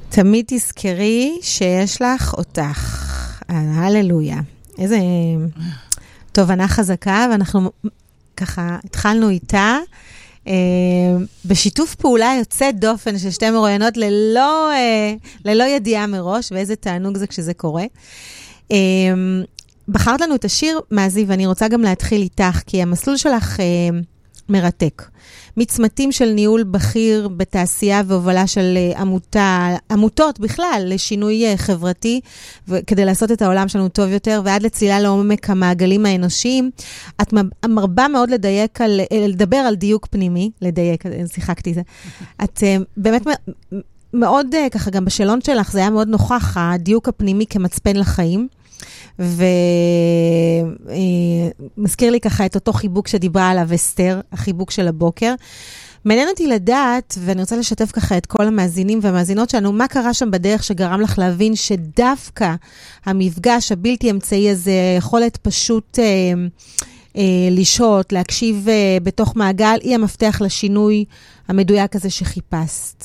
תמיד תזכרי שיש לך אותך. הללויה. איזה תובנה חזקה, ואנחנו ככה התחלנו איתה, בשיתוף פעולה יוצא דופן של שתי מרואיינות ללא ידיעה מראש, ואיזה תענוג זה כשזה קורה. בחרת לנו את השיר מזי, ואני רוצה גם להתחיל איתך, כי המסלול שלך מרתק. מצמתים של ניהול בכיר בתעשייה והובלה של עמותות בכלל לשינוי חברתי, כדי לעשות את העולם שלנו טוב יותר, ועד לצלילה לעומק המעגלים האנושיים. את מרבה מאוד לדבר על דיוק פנימי, שיחקתי זה. את באמת מאוד, ככה גם בשאלון שלך, זה היה מאוד נוכח, הדיוק הפנימי כמצפן לחיים. ומזכיר לי ככה את אותו חיבוק שדיברה עליו אסתר, החיבוק של הבוקר. מעניין אותי לדעת, ואני רוצה לשתף ככה את כל המאזינים והמאזינות שלנו, מה קרה שם בדרך שגרם לך להבין שדווקא המפגש הבלתי אמצעי הזה, יכולת פשוט לשהות, להקשיב בתוך מעגל, היא המפתח לשינוי המדויק הזה שחיפשת.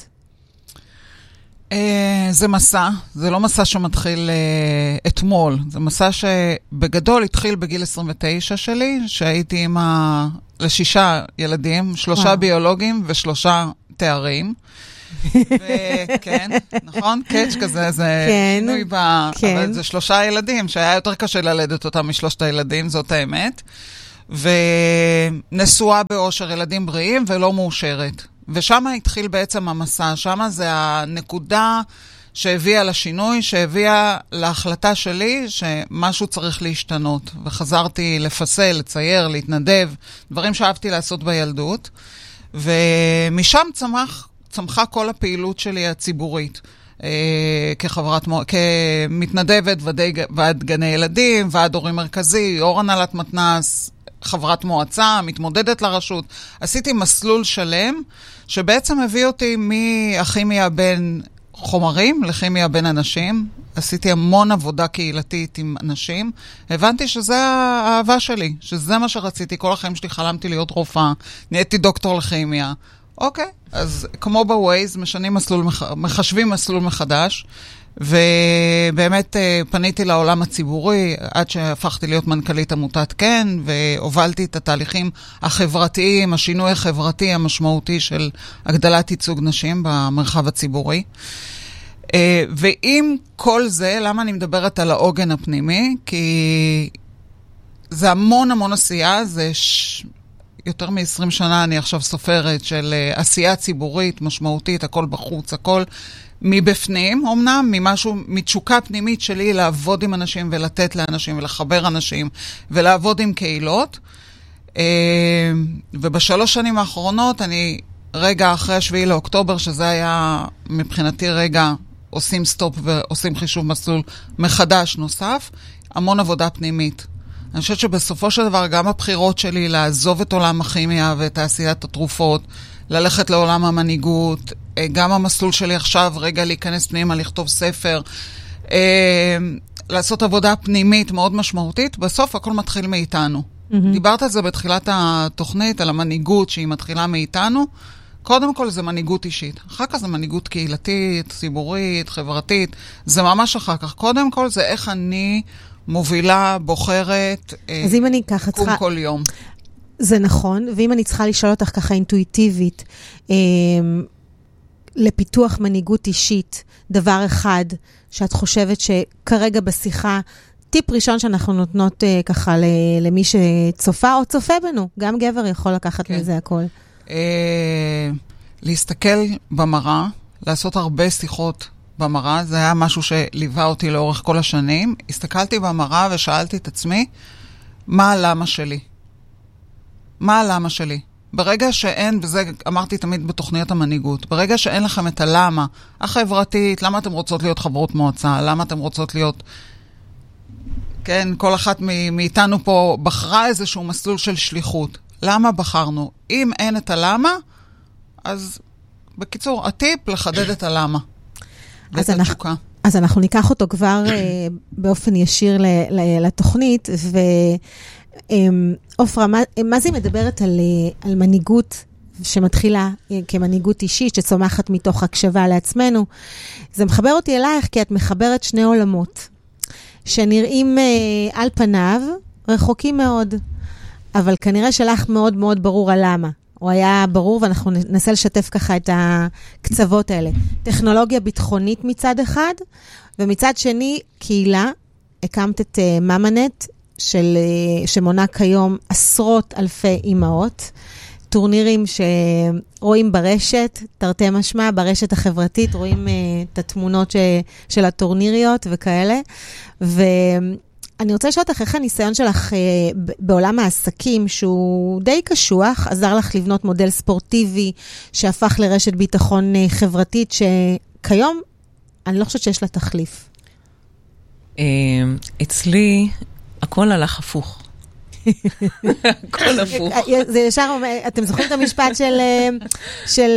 זה מסע, זה לא מסע שמתחיל אתמול, זה מסע שבגדול התחיל בגיל 29 שלי, שהייתי ל6 ילדים, 3 ביולוגים ו3 תארים. כן, נכון? קאץ' כזה, זה נוי אבל זה 3 ילדים, שהיה יותר קשה ללדת אותם מ3 הילדים, זאת האמת. ונשואה באושר ילדים בריאים ולא מאושרת. ושם התחיל בעצם המסע, שם זה הנקודה שהביאה לשינוי, שהביאה להחלטה שלי שמשהו צריך להשתנות. וחזרתי לפסל, לצייר, להתנדב, דברים שאהבתי לעשות בילדות. ומשם צמחה כל הפעילות שלי הציבורית. כמתנדבת ועד גני ילדים, ועד הורים מרכזי, יו"ר הנהלת מתנ"ס, חברת מועצה, מתמודדת לרשות. עשיתי מסלול שלם, שבעצם הביא אותי מהכימיה בין חומרים לכימיה בין אנשים. עשיתי המון עבודה קהילתית עם אנשים. הבנתי שזה האהבה שלי, שזה מה שרציתי. כל החיים שלי חלמתי להיות רופאה. נהייתי דוקטור לכימיה. אוקיי, אז כמו בווייז, מחשבים מסלול מחדש. ובאמת פניתי לעולם הציבורי עד שהפכתי להיות מנכ"לית עמותת כן, והובלתי את התהליכים החברתיים, השינוי החברתי המשמעותי של הגדלת ייצוג נשים במרחב הציבורי. ועם כל זה, למה אני מדברת על העוגן הפנימי? כי זה המון עשייה, זה יותר מ-20 שנה אני עכשיו סופרת של עשייה ציבורית משמעותית, הכל בחוץ, הכל מבפנים, אמנם, מתשוקה פנימית שלי לעבוד עם אנשים ולתת לאנשים ולחבר אנשים ולעבוד עם קהילות. וב3 שנים האחרונות, אני רגע אחרי 7 לאוקטובר, שזה היה מבחינתי רגע, עושים סטופ ועושים חישוב מסלול מחדש נוסף, המון עבודה פנימית. אני חושבת שבסופו של דבר גם הבחירות שלי לעזוב את עולם הכימיה ואת תעשיית התרופות, ללכת לעולם המנהיגות, גם המסלול שלי עכשיו, רגע להיכנס פנימה, לכתוב ספר, לעשות עבודה פנימית מאוד משמעותית, בסוף הכל מתחיל מאיתנו. דיברת על זה בתחילת התוכנית, על המנהיגות שהיא מתחילה מאיתנו. קודם כל זה מנהיגות אישית, אחר כך זה מנהיגות קהילתית, ציבורית, חברתית, זה ממש אחר כך. קודם כל זה איך אני מובילה, בוחרת, אז אם אני ככה קום כל יום. זה נכון, ואם אני צריכה לשאול אותך ככה אינטואיטיבית, לפיתוח מנהיגות אישית, דבר אחד שאת חושבת שכרגע בשיחה, טיפ ראשון שאנחנו נותנות ככה למי שצופה או צופה בנו, גם גבר יכול לקחת מזה הכל. להסתכל במראה, לעשות הרבה שיחות במראה, זה היה משהו שליווה אותי לאורך כל השנים. הסתכלתי במראה ושאלתי את עצמי, מה הלמה שלי? מה הלמה שלי? ברגע שאין, וזה אמרתי תמיד בתוכניות המנהיגות, ברגע שאין לכם את הלמה החברתית, למה אתם רוצות להיות חברות מועצה? למה אתם רוצות להיות... כן, כל אחת מאיתנו פה בחרה איזשהו מסלול של שליחות. למה בחרנו? אם אין את הלמה, אז בקיצור, הטיפ לחדד את הלמה. אז אנחנו ניקח אותו כבר באופן ישיר לתוכנית, ואופרה, מה זה מדברת על מנהיגות שמתחילה כמנהיגות אישית, שצומחת מתוך הקשבה לעצמנו. זה מחבר אותי אלייך, כי את מחברת שני עולמות, שנראים על פניו רחוקים מאוד, אבל כנראה שלך מאוד מאוד ברור הלמה. הוא היה ברור, ואנחנו ננסה לשתף ככה את הקצוות האלה. טכנולוגיה ביטחונית מצד אחד, ומצד שני, קהילה, הקמת את ממנט, שמונה כיום עשרות אלפי אימהות, טורנירים שרואים ברשת, תרתי משמע, ברשת החברתית, רואים את התמונות של הטורניריות וכאלה, ואני רוצה לשאול אותך, איך הניסיון שלך בעולם העסקים, שהוא די קשוח, עזר לך לבנות מודל ספורטיבי, שהפך לרשת ביטחון חברתית, שכיום אני לא חושבת שיש לה תחליף. אצלי הכל הלך הפוך. הכל הפוך. זה ישר אומר, אתם זוכרים את המשפט של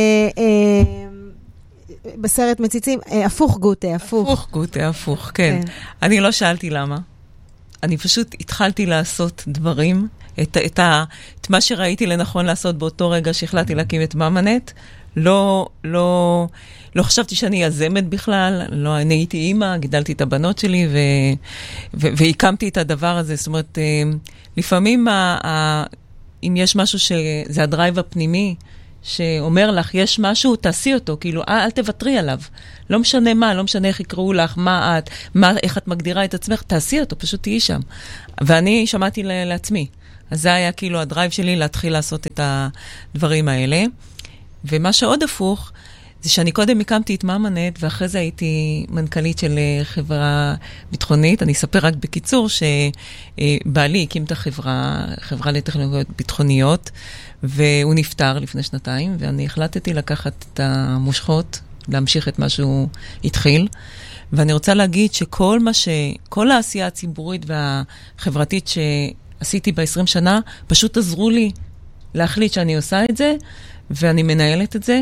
בסרט מציצים? הפוך גוטה, הפוך. הפוך גוטה, הפוך, כן. אני לא שאלתי למה. אני פשוט התחלתי לעשות דברים, את מה שראיתי לנכון לעשות באותו רגע שהחלטתי להקים את ממנט, לא חשבתי שאני יזמת בכלל, לא, אני הייתי אימא, גידלתי את הבנות שלי והקמתי את הדבר הזה. זאת אומרת, לפעמים אם יש משהו שזה הדרייב הפנימי, שאומר לך, יש משהו, תעשי אותו, כאילו, אל תוותרי עליו. לא משנה מה, לא משנה איך יקראו לך, מה את, איך את מגדירה את עצמך, תעשי אותו, פשוט תהיי שם. ואני שמעתי לעצמי. אז זה היה כאילו הדרייב שלי להתחיל לעשות את הדברים האלה. ומה שעוד הפוך, זה שאני קודם הקמתי את ממנט, ואחרי זה הייתי מנכ"לית של חברה ביטחונית. אני אספר רק בקיצור שבעלי הקים את חברה לטכנולוגיות ביטחוניות, והוא נפטר לפני 2 ואני החלטתי לקחת את המושכות, להמשיך את מה שהוא התחיל. ואני רוצה להגיד כל העשייה הציבורית והחברתית שעשיתי ב-20 שנה, פשוט עזרו לי להחליט שאני עושה את זה, ואני מנהלת את זה,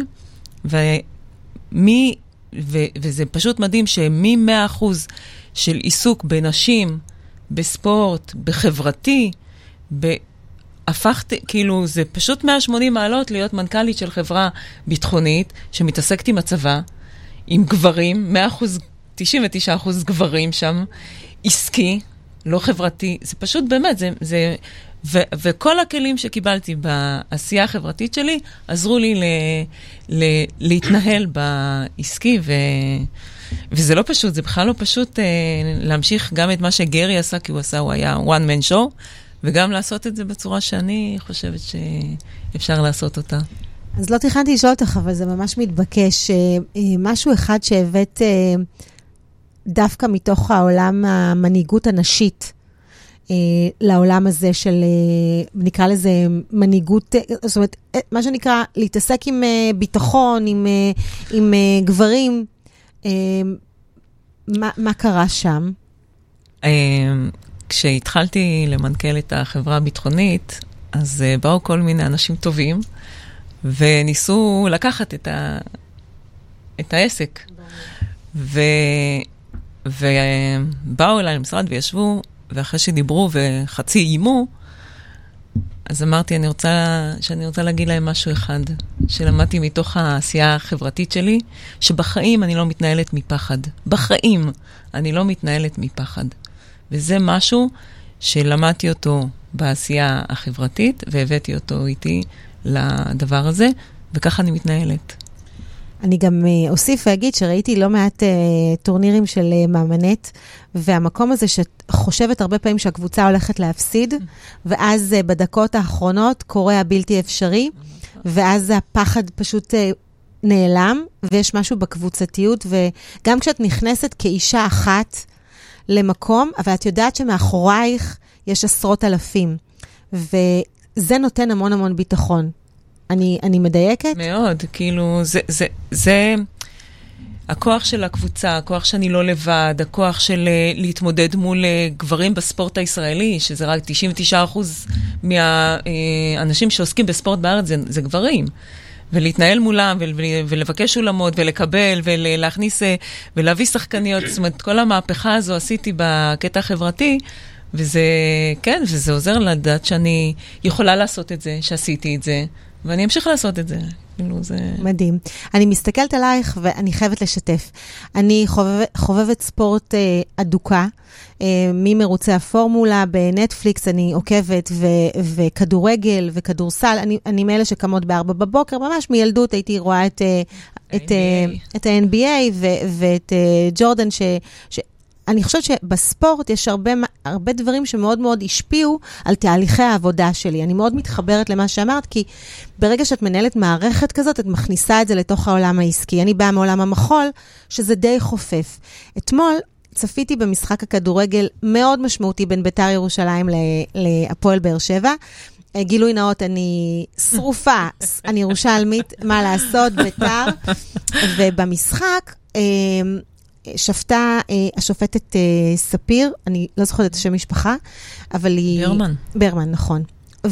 וזה פשוט מדהים שמ-100% של עיסוק בנשים, בספורט, בחברתי, הפכתי, כאילו, זה פשוט 180 מעלות להיות מנכ"לית של חברה ביטחונית, שמתעסקת עם הצבא, עם גברים, 99% גברים שם, עסקי, לא חברתי, זה פשוט באמת, וכל הכלים שקיבלתי בעשייה החברתית שלי, עזרו לי להתנהל בעסקי, וזה לא פשוט, זה בכלל לא פשוט להמשיך גם את מה שגרי עשה, כי הוא היה one man show, וגם לעשות את זה בצורה שאני חושבת שאפשר לעשות אותה. אז לא תכנתי לשאול אותך, אבל זה ממש מתבקש. משהו אחד שהבאת דווקא מתוך העולם המנהיגות הנשית, לעולם הזה של, נקרא לזה מנהיגות, זאת אומרת, מה שנקרא להתעסק עם ביטחון, עם גברים, מה קרה שם? כשהתחלתי למנכ"ל את החברה הביטחונית, אז באו כל מיני אנשים טובים, וניסו לקחת את העסק. ובאו אליי למשרד וישבו, ואחרי שדיברו וחצי אימו, אז אמרתי, שאני רוצה להגיד להם משהו אחד, שלמדתי מתוך העשייה החברתית שלי, שבחיים אני לא מתנהלת מפחד. בחיים אני לא מתנהלת מפחד. וזה משהו שלמדתי אותו בעשייה החברתית, והבאתי אותו איתי לדבר הזה, וככה אני מתנהלת. אני גם אוסיף ואגיד שראיתי לא מעט טורנירים של ממנט, והמקום הזה שחושבת הרבה פעמים שהקבוצה הולכת להפסיד, ואז בדקות האחרונות קורה הבלתי אפשרי, ואז הפחד פשוט נעלם, ויש משהו בקבוצתיות, וגם כשאת נכנסת כאישה אחת למקום, אבל את יודעת שמאחורייך יש עשרות אלפים, וזה נותן המון המון ביטחון. אני מדייקת? מאוד, כאילו, זה הכוח של הקבוצה, הכוח שאני לא לבד, הכוח של להתמודד מול גברים בספורט הישראלי, שזה רק 99% מהאנשים שעוסקים בספורט בארץ, זה גברים. ולהתנהל מולם, ולבקש אולמות, ולקבל, ולהכניס, ולהביא שחקניות. זאת אומרת, כל המהפכה הזו עשיתי בקטע החברתי, וזה, כן, וזה עוזר לדעת שאני יכולה לעשות את זה, שעשיתי את זה, ואני אמשיך לעשות את זה. מדהים. אני מסתכלת עלייך ואני חייבת לשתף. אני חובבת ספורט אדוקה, ממרוצי הפורמולה בנטפליקס, אני עוקבת וכדורגל וכדורסל. אני מאלה שקמות ב4 בבוקר, ממש מילדות הייתי רואה את ה-NBA ואת ג'ורדן, אני חושבת שבספורט יש הרבה דברים שמאוד מאוד השפיעו על תהליכי העבודה שלי. אני מאוד מתחברת למה שאמרת, כי ברגע שאת מנהלת מערכת כזאת, את מכניסה את זה לתוך העולם העסקי. אני באה מעולם המחול, שזה די חופף. אתמול צפיתי במשחק הכדורגל מאוד משמעותי בין בית"ר ירושלים להפועל באר שבע. גילוי נאות, אני שרופה, אני ירושלמית, מה לעשות, בית"ר. ובמשחק שפטה השופטת ספיר, אני לא זוכרת את השם משפחה, אבל היא... ברמן, נכון.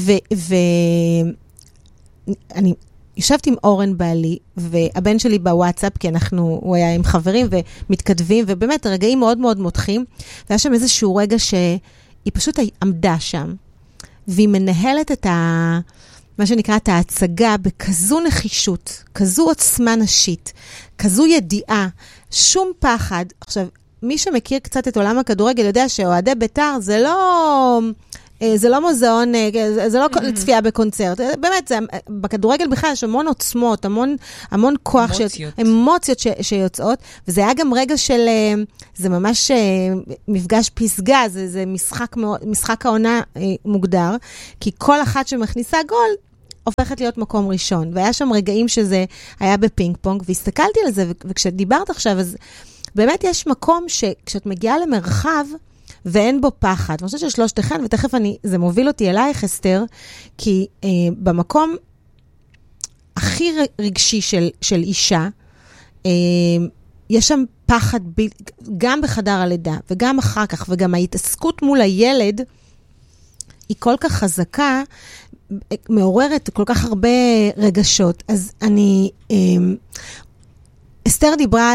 ואני יושבת עם אורן בעלי, והבן שלי בוואטסאפ, כי הוא היה עם חברים ומתכתבים, ובאמת רגעים מאוד מאוד מותחים, והיה שם איזשהו רגע שהיא פשוט עמדה שם, והיא מנהלת את מה שנקרא את ההצגה בכזו נחישות, כזו עוצמה נשית, כזו ידיעה, שום פחד. עכשיו, מי שמכיר קצת את עולם הכדורגל יודע שאוהדי בית"ר זה לא מוזיאון, זה לא צפייה בקונצרט. באמת, בכדורגל בכלל יש המון עוצמות, המון כוח, אמוציות שיוצאות, וזה היה גם רגע של, זה ממש מפגש פסגה, זה משחק העונה מוגדר, כי כל אחת שמכניסה גול, הופכת להיות מקום ראשון. והיה שם רגעים שזה היה בפינג פונג, והסתכלתי על זה, וכשדיברת עכשיו, אז באמת יש מקום שכשאת מגיעה למרחב, ואין בו פחד. אני חושבת ששלושתכן, ותכף זה מוביל אותי אלייך, אסתר, כי במקום הכי רגשי של אישה, יש שם פחד, גם בחדר הלידה, וגם אחר כך, וגם ההתעסקות מול הילד, היא כל כך חזקה, מעוררת כל כך הרבה רגשות. אז אסתר דיברה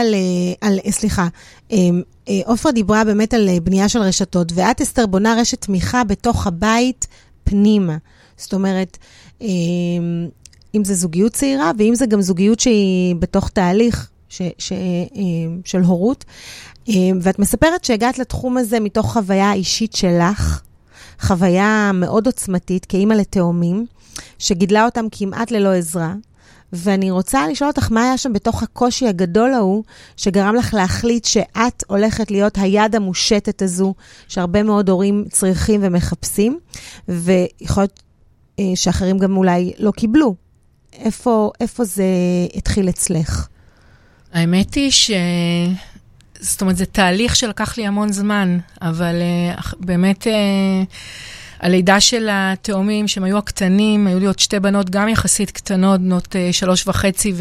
עופרה דיברה באמת על בנייה של רשתות, ואת אסתר בונה רשת תמיכה בתוך הבית פנימה. זאת אומרת, אם זה זוגיות צעירה, ואם זה גם זוגיות שהיא בתוך תהליך של הורות. ואת מספרת שהגעת לתחום הזה מתוך חוויה אישית שלך, חוויה מאוד עוצמתית, כאימא לתאומים, שגידלה אותם כמעט ללא עזרה. ואני רוצה לשאול אותך מה היה שם בתוך הקושי הגדול ההוא, שגרם לך להחליט שאת הולכת להיות היד המושטת הזו, שהרבה מאוד הורים צריכים ומחפשים, ויכול להיות שאחרים גם אולי לא קיבלו. איפה זה התחיל אצלך? האמת היא זאת אומרת, זה תהליך שלקח לי המון זמן, אבל באמת הלידה של התאומים, שהם היו הקטנים, היו לי עוד 2 בנות, גם יחסית קטנות, בנות 3.5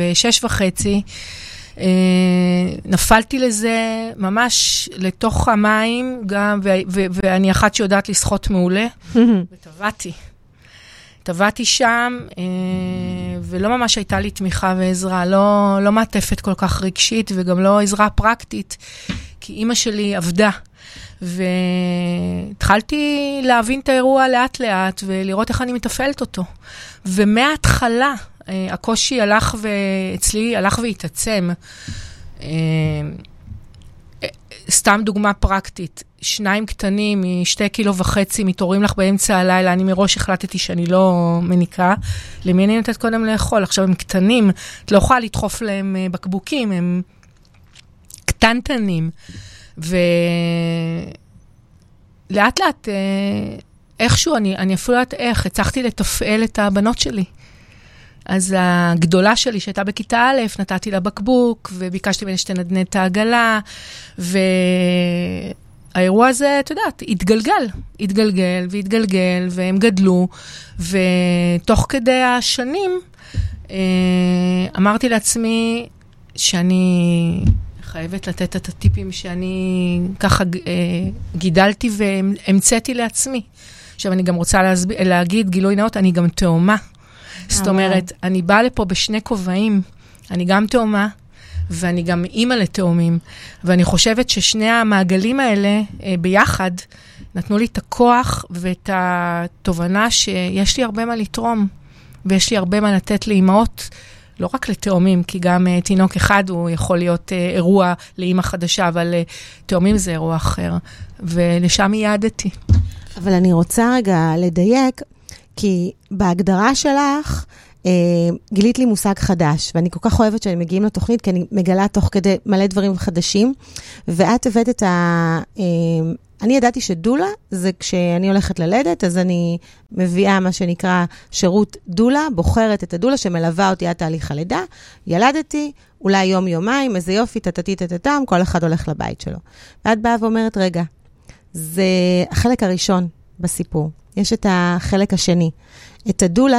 ו6.5, נפלתי לזה ממש לתוך המים, גם, ואני אחת שיודעת לשחות מעולה, וטבעתי שם, ולא ממש הייתה לי תמיכה ועזרה, לא מעטפת כל כך רגשית, וגם לא עזרה פרקטית, כי אמא שלי עבדה, והתחלתי להבין את האירוע לאט לאט, ולראות איך אני מתפעלת אותו. ומההתחלה, הקושי אצלי הלך והתעצם. סתם דוגמה פרקטית, 2 קטנים, 2.5 קילו, מתעוררים לך באמצע הלילה, אני מראש החלטתי שאני לא מניקה, למי אני נותנת קודם לאכול? עכשיו הם קטנים, את לא יכולה לדחוף להם בקבוקים, הם קטנטנים. ולאט לאט, איכשהו, אני אפילו יודעת איך, הצלחתי לתפעל את הבנות שלי. אז הגדולה שלי שהייתה בכיתה א', נתתי לה בקבוק, וביקשתי ממנה שתנדנד את העגלה, והאירוע הזה, את יודעת, התגלגל, והם גדלו, ותוך כדי השנים, אמרתי לעצמי שאני חייבת לתת את הטיפים שאני ככה גידלתי והמצאתי לעצמי. עכשיו אני גם רוצה להגיד, גילוי נאות, אני גם תאומה. זאת אומרת, אני באה לפה בשני כובעים, אני גם תאומה, ואני גם אימא לתאומים, ואני חושבת ששני המעגלים האלה ביחד, נתנו לי את הכוח ואת התובנה שיש לי הרבה מה לתרום, ויש לי הרבה מה לתת לאימהות, לא רק לתאומים, כי גם תינוק אחד הוא יכול להיות אירוע לאמא חדשה, אבל תאומים זה אירוע אחר, ולשם יעדתי. אבל אני רוצה רגע לדייק, כי בהגדרה שלך, גילית לי מושג חדש, ואני כל כך אוהבת שאני מגיעים לתוכנית, כי אני מגלה תוך כדי מלא דברים חדשים, ואת הבאת את אני ידעתי שדולה, זה כשאני הולכת ללדת, אז אני מביאה מה שנקרא שירות דולה, בוחרת את הדולה שמלווה אותי עד תהליך הלידה, ילדתי, אולי יום-יומיים, איזה יופי, תתתתתם, כל אחד הולך לבית שלו. ואת באה ואומרת, רגע, זה החלק הראשון בסיפור. יש את החלק השני, את הדולה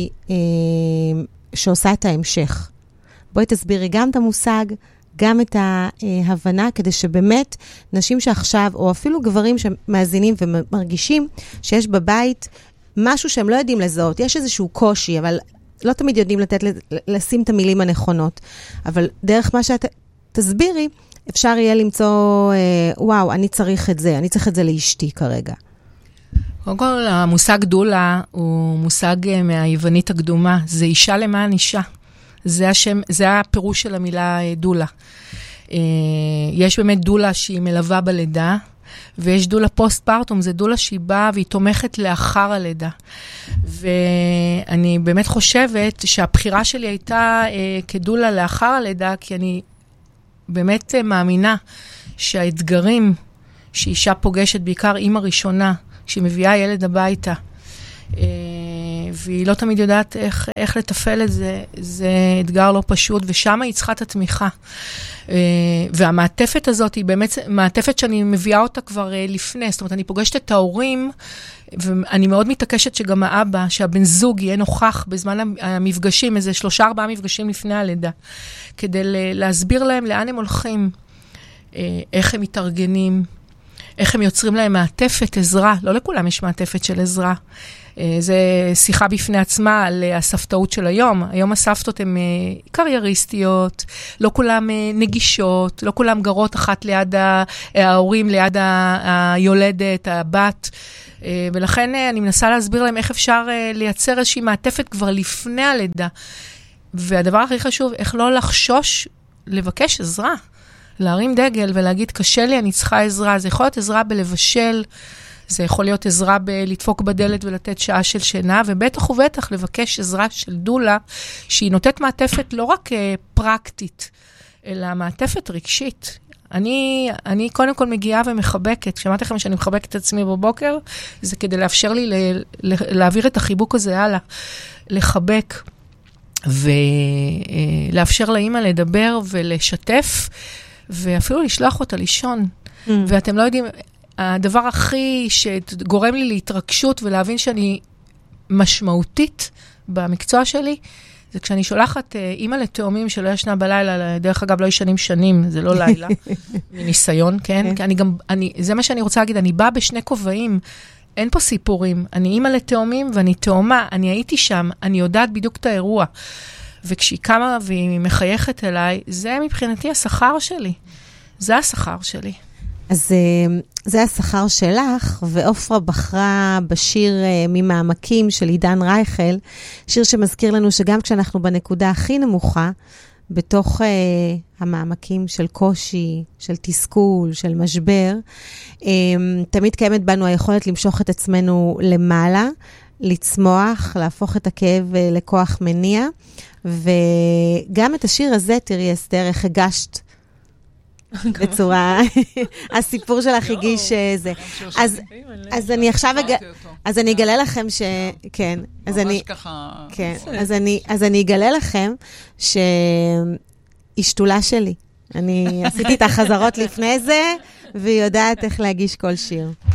שעושה את ההמשך. בואי תסבירי גם את המושג, גם את ההבנה, כדי שבאמת נשים שעכשיו, או אפילו גברים שמאזינים ומרגישים שיש בבית משהו שהם לא יודעים לזהות. יש איזשהו קושי, אבל לא תמיד יודעים לשים את המילים הנכונות. אבל דרך מה שאת תסבירי, אפשר יהיה למצוא, וואו, אני צריך את זה, אני צריך את זה לאשתי כרגע. קודם כל, המושג דולה הוא מושג מהיוונית הקדומה. זה אישה למען אישה. זה הפירוש של המילה דולה. יש באמת דולה שהיא מלווה בלידה, ויש דולה פוסט-פרטום, זה דולה שהיא באה והיא תומכת לאחר הלידה. ואני באמת חושבת שהבחירה שלי הייתה כדולה לאחר הלידה, כי אני באמת מאמינה שהאתגרים שאישה פוגשת, בעיקר אימא ראשונה, כשהיא מביאה ילד הביתה, והיא לא תמיד יודעת איך לתפעל את זה, זה אתגר לא פשוט, ושם היא צריכה את התמיכה. והמעטפת הזאת היא באמת מעטפת שאני מביאה אותה כבר לפני, זאת אומרת, אני פוגשת את ההורים, ואני מאוד מתעקשת שגם האבא, שהבן זוג יהיה נוכח בזמן המפגשים, איזה 3-4 מפגשים לפני הלידה, כדי להסביר להם לאן הם הולכים, איך הם מתארגנים, איך הם יוצרים להם מעטפת עזרה, לא לכולם יש מעטפת של עזרה. זה שיחה בפני עצמה על הסבתאות של היום. היום הסבתות הן קרייריסטיות, לא כולם נגישות, לא כולם גרות אחת ליד ההורים, ליד היולדת, הבת. ולכן אני מנסה להסביר להם איך אפשר לייצר איזושהי מעטפת כבר לפני הלידה. והדבר הכי חשוב, איך לא לחשוש לבקש עזרה. להרים דגל ולהגיד, קשה לי, אני צריכה עזרה. זה יכול להיות עזרה בלבשל, זה יכול להיות עזרה בלדפוק בדלת ולתת שעה של שינה, ובטח ובטח לבקש עזרה של דולה, שהיא נותנת מעטפת לא רק פרקטית, אלא מעטפת רגשית. אני קודם כל מגיעה ומחבקת. כשאמרתי לכם שאני מחבקת את עצמי בבוקר, זה כדי לאפשר לי להעביר את החיבוק הזה הלאה, לחבק, ולאפשר לאמא לדבר ולשתף, ואפילו לשלוח אותה לישון. ואתם לא יודעים, הדבר הכי שגורם לי להתרגשות ולהבין שאני משמעותית במקצוע שלי, זה כשאני שולחת אימא לתאומים שלא ישנה בלילה, דרך אגב לא ישנים שנים, זה לא לילה, מניסיון, כן? כי זה מה שאני רוצה להגיד, אני באה בשני כובעים, אין פה סיפורים, אני אימא לתאומים ואני תאומה, אני הייתי שם, אני יודעת בדיוק את האירוע, וכשהיא קמה והיא מחייכת אליי, זה מבחינתי השכר שלי, זה השכר שלי. אז זה השכר שלך, ואופרה בחרה בשיר ממעמקים של עידן רייכל, שיר שמזכיר לנו שגם כשאנחנו בנקודה הכי נמוכה, בתוך המעמקים של קושי, של תסכול, של משבר, תמיד קיימת בנו היכולת למשוך את עצמנו למעלה, לצמוח, להפוך את הכאב לכוח מניע, וגם את השיר הזה, תראי אסתר, איך הגשת בצורה, הסיפור שלך הגיש זה. אז אני עכשיו, אז אני אגלה לכם כן, אז אני אגלה לכם שהיא שתולה שלי. אני עשיתי את החזרות לפני זה, והיא יודעת איך להגיש כל שיר.